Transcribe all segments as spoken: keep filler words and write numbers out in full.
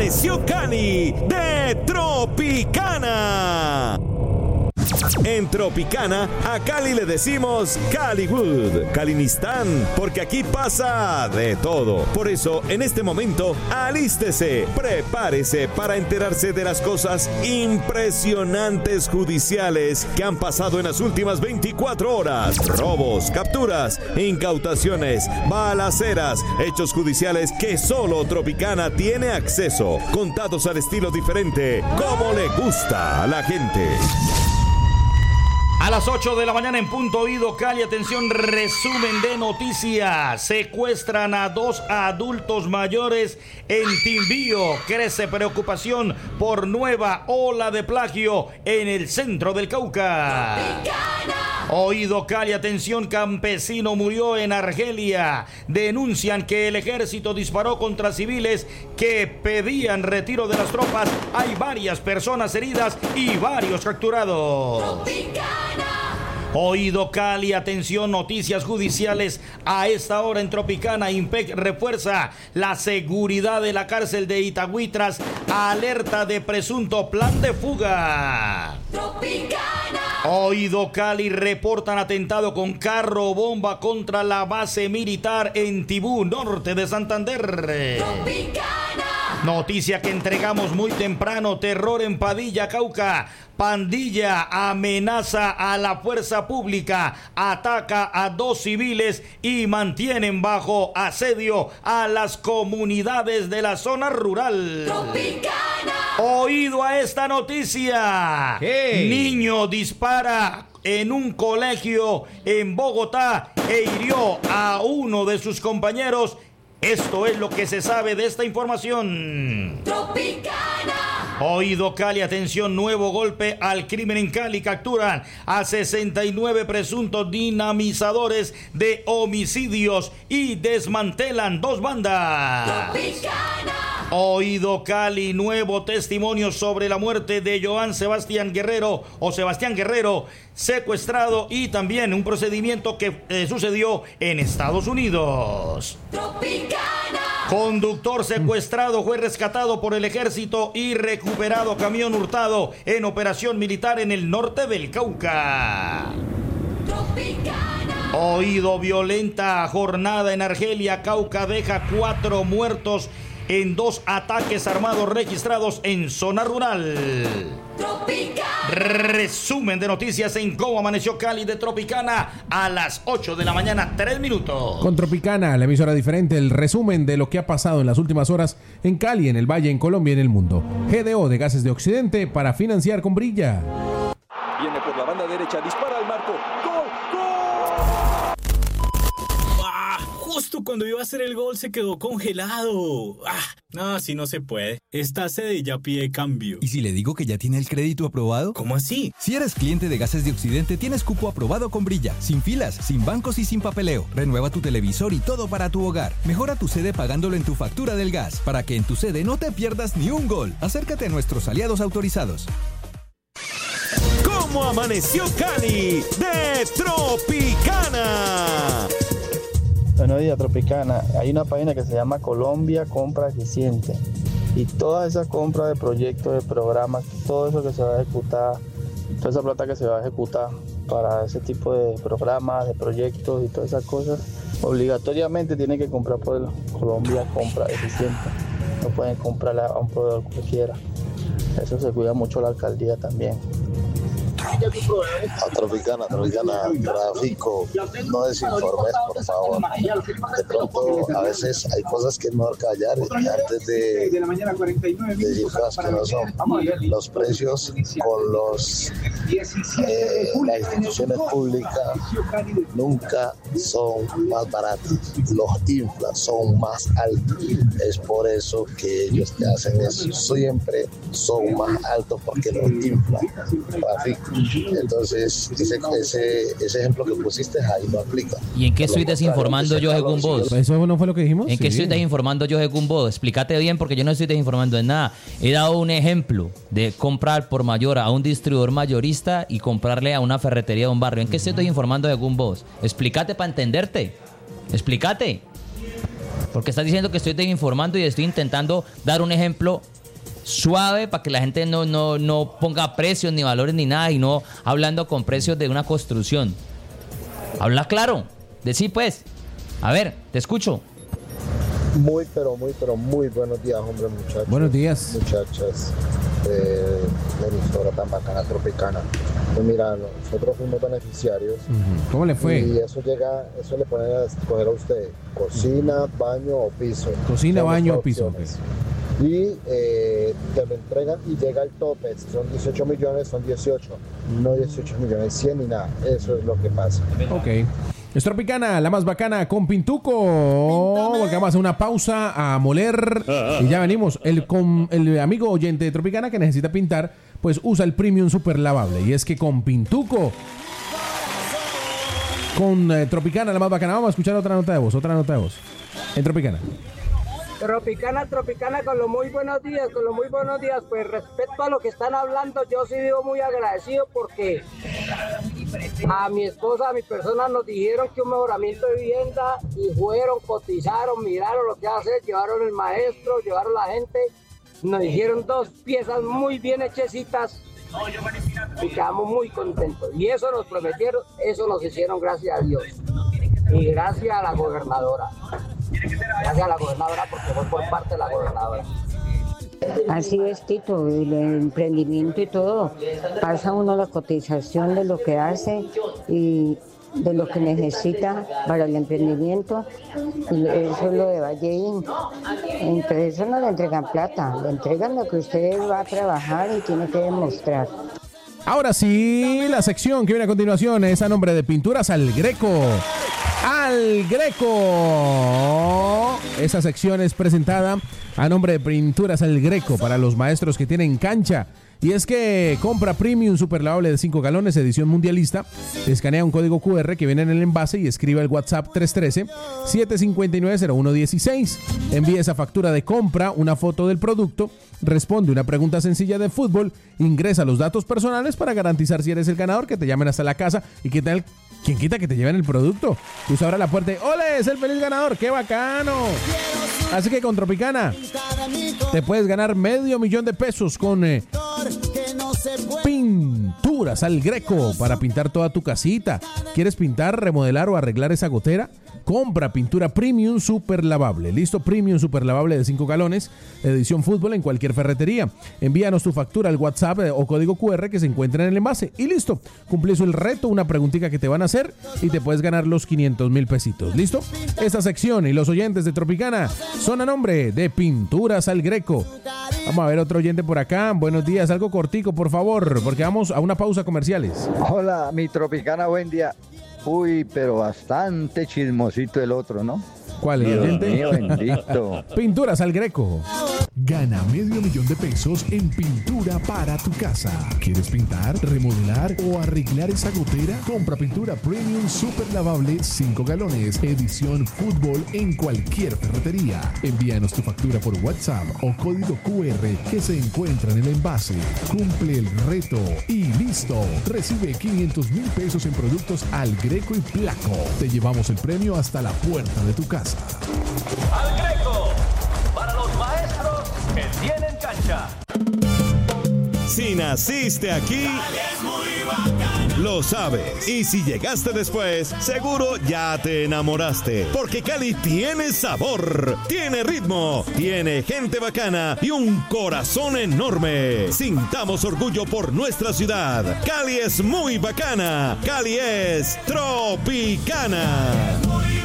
amaneció Cali de Tropicana. En Tropicana, a Cali le decimos Caliwood, Calinistán, porque aquí pasa de todo. Por eso, en este momento, alístese, prepárese para enterarse de las cosas impresionantes judiciales que han pasado en las últimas veinticuatro horas. Robos, capturas, incautaciones, balaceras, hechos judiciales que solo Tropicana tiene acceso, contados al estilo diferente, como le gusta a la gente. A las ocho de la mañana en punto, oído Cali, atención, resumen de noticias. Secuestran a dos adultos mayores en Timbío. Crece preocupación por nueva ola de plagio en el centro del Cauca. Tropicana. Oído Cali, atención, campesino murió en Argelia. Denuncian que el ejército disparó contra civiles que pedían retiro de las tropas. Hay varias personas heridas y varios capturados. Tropicana. Oído Cali, atención, noticias judiciales a esta hora en Tropicana. IMPEC refuerza la seguridad de la cárcel de Itagüí tras alerta de presunto plan de fuga. Tropicana. Oído Cali, reportan atentado con carro bomba contra la base militar en Tibú, norte de Santander. Tropicana. Noticia que entregamos muy temprano, terror en Padilla, Cauca. Pandilla amenaza a la fuerza pública, ataca a dos civiles y mantienen bajo asedio a las comunidades de la zona rural. Tropicana. Oído a esta noticia. ¿Qué? Niño dispara en un colegio en Bogotá e hirió a uno de sus compañeros. Esto es lo que se sabe de esta información. Tropicana. Oído Cali, atención, nuevo golpe al crimen en Cali. Capturan a sesenta y nueve presuntos dinamizadores de homicidios y desmantelan dos bandas. Tropicana. Oído Cali, nuevo testimonio sobre la muerte de Joan Sebastián Guerrero o Sebastián Guerrero, secuestrado, y también un procedimiento que eh, sucedió en Estados Unidos. Tropicana. Conductor secuestrado fue rescatado por el ejército y recuperado camión hurtado en operación militar en el norte del Cauca. Tropicana. Oído, violenta jornada en Argelia, Cauca deja cuatro muertos en dos ataques armados registrados en zona rural. Tropicana. Resumen de noticias en cómo amaneció Cali de Tropicana a las ocho de la mañana, tres minutos. Con Tropicana, la emisora diferente, el resumen de lo que ha pasado en las últimas horas en Cali, en el Valle, en Colombia y en el mundo. G D O de Gases de Occidente para financiar con Brilla. Viene por la banda derecha, dispara al marco. ¡Gol! ¡Gol! ¡Ah! Justo cuando iba a hacer el gol se quedó congelado. ¡Ah! No, así no se puede. Esta sede ya pide cambio. ¿Y si le digo que ya tiene el crédito aprobado? ¿Cómo así? Si eres cliente de Gases de Occidente, tienes cupo aprobado con Brilla. Sin filas, sin bancos y sin papeleo. Renueva tu televisor y todo para tu hogar. Mejora tu sede pagándolo en tu factura del gas, para que en tu sede no te pierdas ni un gol. Acércate a nuestros aliados autorizados. ¿Cómo amaneció Cali de Tropicana? Buenos días, Tropicana. Hay una página que se llama Colombia Compra Eficiente y todas esas compras de proyectos, de programas, todo eso que se va a ejecutar, toda esa plata que se va a ejecutar para ese tipo de programas, de proyectos y todas esas cosas, obligatoriamente tienen que comprar por el Colombia Compra Eficiente. No pueden comprarle a un proveedor cualquiera. Eso se cuida mucho la alcaldía también. A Tropicana, Tropicana, tráfico, no desinformes, por favor. De pronto, a veces hay cosas que es mejor callar antes de, de decir cosas que no son. Los precios con los eh, las instituciones públicas nunca son más baratos, los inflan, son más altos. Es por eso que ellos te hacen eso. Siempre son más altos porque los inflan. Tráfico. Entonces, ese, ese, ese ejemplo que pusiste ahí no aplica. ¿Y en qué estoy desinformando yo según vos? ¿Eso no fue lo que dijimos? ¿En sí. qué estoy desinformando yo según vos? Explícate bien, porque yo no estoy desinformando en nada. He dado un ejemplo de comprar por mayor a un distribuidor mayorista y comprarle a una ferretería de un barrio. ¿En qué estoy desinformando según vos? Explícate para entenderte. Explícate. Porque estás diciendo que estoy desinformando y estoy intentando dar un ejemplo suave para que la gente no, no, no ponga precios ni valores ni nada y no hablando con precios de una construcción. Habla claro. Decí pues. A ver, te escucho. Muy, pero muy, pero muy buenos días, hombre, muchachos. Buenos días. Muchachas de la emisora tan bacana, Tropicana. Pues mira, nosotros fuimos beneficiarios. Uh-huh. ¿Cómo le fue? Y eso llega, eso le ponen a escoger a usted, cocina, baño o piso. Cocina, Son baño las o piso. Okay. Y eh, te lo entregan y llega el tope. Si son dieciocho millones, son dieciocho. No dieciocho millones, cien ni nada. Eso es lo que pasa. Ok. Es Tropicana, la más bacana con Pintuco. Porque vamos a hacer una pausa a moler. Y ya venimos. El, con, el amigo oyente de Tropicana que necesita pintar, pues usa el Premium Super Lavable. Y es que con Pintuco, con eh, Tropicana, la más bacana. Vamos a escuchar otra nota de voz. Otra nota de voz. En Tropicana. Tropicana, Tropicana, con los muy buenos días, con los muy buenos días. Pues respecto a lo que están hablando, yo sí vivo muy agradecido porque a mi esposa, a mi persona nos dijeron que un mejoramiento de vivienda y fueron, cotizaron, miraron lo que iba a hacer, llevaron el maestro, llevaron la gente, nos dijeron dos piezas muy bien hechecitas y quedamos muy contentos. Y eso nos prometieron, eso nos hicieron gracias a Dios y gracias a la gobernadora. Gracias a la gobernadora porque fue por parte de la gobernadora. Así es, Tito, el emprendimiento y todo. Pasa uno la cotización de lo que hace y de lo que necesita para el emprendimiento. Y eso es lo de Valleín. Entonces eso no le entregan plata, le entregan lo que usted va a trabajar y tiene que demostrar. Ahora sí, la sección que viene a continuación es a nombre de Pinturas Al Greco. Al Greco. Esa sección es presentada a nombre de Pinturas Al Greco para los maestros que tienen cancha. Y es que compra Premium Super Lavable de cinco galones, edición mundialista. Escanea un código cu erre que viene en el envase y escribe al WhatsApp tres uno tres, siete cinco nueve, cero uno uno seis. Envía esa factura de compra, una foto del producto, responde una pregunta sencilla de fútbol, ingresa los datos personales para garantizar si eres el ganador, que te llamen hasta la casa y que tal, quien quita que te lleven el producto. Tú abras la puerta y ¡ole! Es el feliz ganador, ¡qué bacano! Así que con Tropicana te puedes ganar medio millón de pesos con eh, Pinturas Al Greco para pintar toda tu casita. ¿Quieres pintar, remodelar o arreglar esa gotera? Compra pintura Premium Super Lavable. Listo, Premium Super Lavable de cinco galones, edición fútbol en cualquier ferretería. Envíanos tu factura al WhatsApp eh, o código cu erre que se encuentra en el envase. Y listo, cumplís el reto, una preguntita que te van a hacer y te puedes ganar los quinientos mil pesitos. ¿Listo? Esta sección y los oyentes de Tropicana son a nombre de Pinturas Al Greco. Vamos a ver otro oyente por acá. Buenos días, algo cortico, por favor, porque vamos a una pausa comerciales. Hola, mi Tropicana, buen día. Uy, pero bastante chismosito el otro, ¿no? ¿Cuál es el oyente? Mío, bendito. Pinturas Al Greco. Gana medio millón de pesos en pintura para tu casa. ¿Quieres pintar, remodelar o arreglar esa gotera? Compra pintura Premium Super Lavable cinco galones, edición fútbol en cualquier ferretería. Envíanos tu factura por WhatsApp o código cu erre que se encuentra en el envase. Cumple el reto y listo. Recibe quinientos mil pesos en productos Al Greco y Placo. Te llevamos el premio hasta la puerta de tu casa. Al Greco, para los maestros que tienen cancha. Si naciste aquí, lo sabes. Y si llegaste después, seguro ya te enamoraste. Porque Cali tiene sabor, tiene ritmo, tiene gente bacana y un corazón enorme. Sintamos orgullo por nuestra ciudad. Cali es muy bacana. Cali es Tropicana.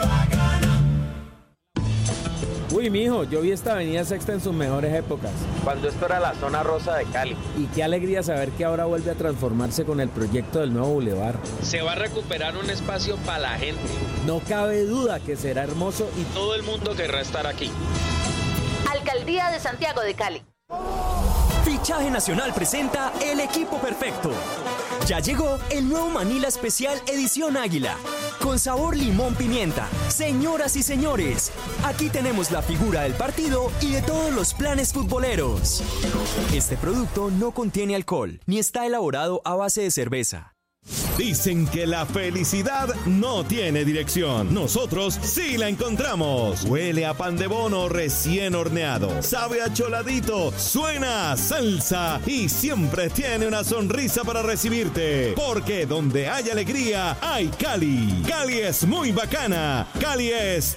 Uy, mijo, yo vi esta avenida Sexta en sus mejores épocas. Cuando esto era la zona rosa de Cali. Y qué alegría saber que ahora vuelve a transformarse con el proyecto del nuevo bulevar. Se va a recuperar un espacio para la gente. No cabe duda que será hermoso y todo el mundo querrá estar aquí. Alcaldía de Santiago de Cali. Fichaje Nacional presenta El Equipo Perfecto. Ya llegó el nuevo Manila Especial Edición Águila, con sabor limón pimienta. Señoras y señores, aquí tenemos la figura del partido y de todos los planes futboleros. Este producto no contiene alcohol, ni está elaborado a base de cerveza. Dicen que la felicidad no tiene dirección. Nosotros sí la encontramos. Huele a pan de bono recién horneado. Sabe a choladito. Suena a salsa. Y siempre tiene una sonrisa para recibirte. Porque donde hay alegría, hay Cali. Cali es muy bacana. Cali es